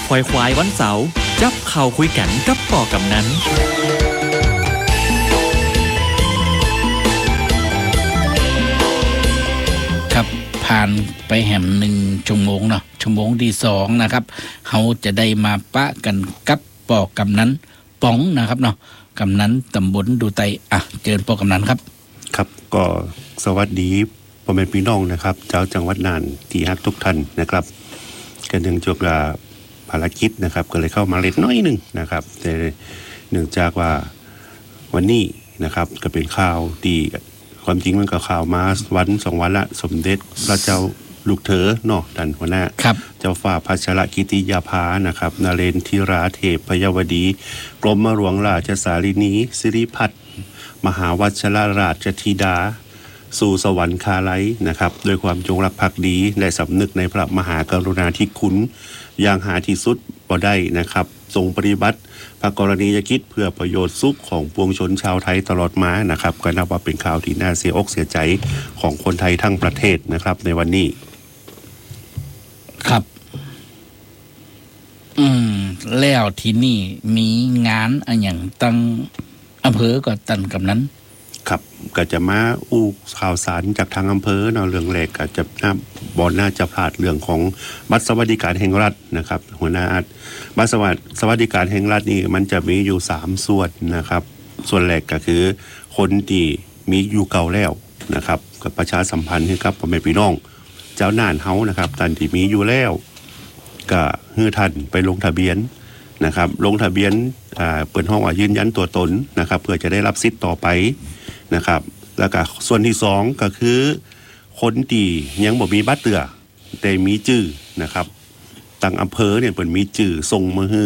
ควายวันเสาร์จับเข่าคุยกันกับป่อกำนั้นครับผ่านไปแหม1 ชั่วโมงเนาะชั่วโมงที่2นะครับเฮาจะได้มาปะกันกับป่อกำนั้นป๋องนะครับเนาะกำนั้นตำบลดูไตเจริญป่อกำนั้นครับครับก็สวัสดีพ่อแม่พี่น้องนะครับเจ้าจังหวัดน่านที่ฮักทุกท่านนะครับกันเนื่องจากภารกิจนะครับก็เลยเข้ามาเล็กน้อยนึงนะครับแต่เนื่องจากว่าวันนี้นะครับก็เป็นข่าวดีความจริงมันก็ข่าวมาวัน2วันละสมเด็จพระเจ้าลูกเธอเนาะท่านหัวหน้าเจ้าฟ้าพัชรกิติยาภานะครับนเรนทิราเทพพยวดีกรมหลวงราชสารินีสิริพัฒน์มหาวัชรราชธิดาสู่สวรรคาลัยนะครับด้วยความจงรักภักดีและสำนึกในพระมหากรุณาธิคุณอย่างหาที่สุดบ่ได้นะครับทรงปฏิบัติพระกรณียกิจเพื่อประโยชน์สุขของปวงชนชาวไทยตลอดมานะครับก็นับว่าเป็นข่าวที่น่าเสียอกเสียใจของคนไทยทั้งประเทศนะครับในวันนี้ครับแล้วที่นี่มีงานอะไรอย่างตั้งอำเภอก็ตันกำนั้นครับก็จะมาข่าวสารจากทางอำเภอเนาะเรื่องแรกก็จะน่าจะพลาดเรื่องของบัตรสวัสดิการแห่งรัฐนะครับหัวหน้าบัตรสวัสดิการแห่งรัฐนี่มันจะมีอยู่3ส่วนนะครับส่วนแรกก็คือคนที่มีอยู่เก่าแล้วนะครับกับประชาสัมพันธ์ให้กับพ่อแม่พี่น้องเจ้าน่านเฮานะครับท่านที่มีอยู่แล้วก็ให้ท่านไปลงทะเบียนนะครับลงทะเบียนเปิดห้องว่ายืนยันตัวตนนะครับเพื่อจะได้รับสิทธิ์ต่อไปนะครับแล้วก็ส่วนที่2ก็คือคนที่ยังบ่มีบัตรเตือแต่มีชื่อนะครับทางอำเภอเนี่ยเปิดมีชื่อส่งมาให้